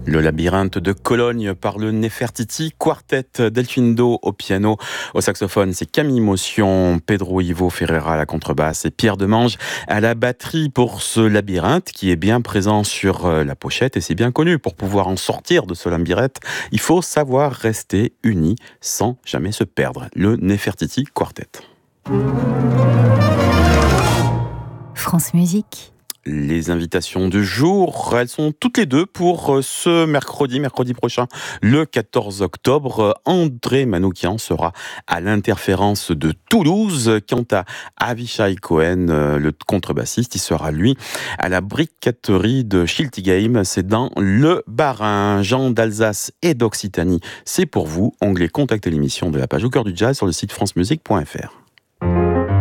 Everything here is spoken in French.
Le labyrinthe de Cologne par le Nefertiti Quartet, Delfindo au piano, au saxophone c'est Camille Motion, Pedro Ivo Ferreira à la contrebasse et Pierre Demange à la batterie pour ce labyrinthe qui est bien présent sur la pochette et c'est bien connu. Pour pouvoir en sortir de ce labyrinthe, il faut savoir rester uni sans jamais se perdre. Le Nefertiti Quartet. France Musique. Les invitations du jour, elles sont toutes les deux pour ce mercredi prochain, le 14 octobre. André Manoukian sera à l'Interférence de Toulouse. Quant à Avishai Cohen, le contrebassiste, il sera lui à la briqueterie de Schiltigheim, c'est dans le Bas-Rhin. Jean d'Alsace et d'Occitanie, c'est pour vous. Onglet Contactez l'émission de la page Au cœur du jazz sur le site francemusique.fr.